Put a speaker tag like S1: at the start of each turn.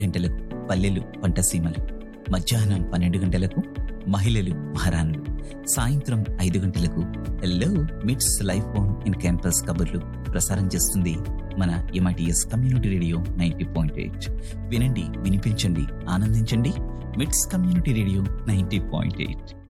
S1: గంటలకు పల్లెలు పంటసీమలు, మధ్యాహ్నం 12 గంటలకు మహిళలు మహారాణులు, సాయంత్రం 5 గంటలకు హలో మిట్స్ లైఫ్ ఆన్ ఇన్ క్యాంపస్ కబుర్లు ప్రసారం చేస్తుంది మన MITS కమ్యూనిటీ రేడియో 90.8. వినండి, వినిపించండి, ఆనందించండి. మిట్స్ కమ్యూనిటీ రేడియో 90.8.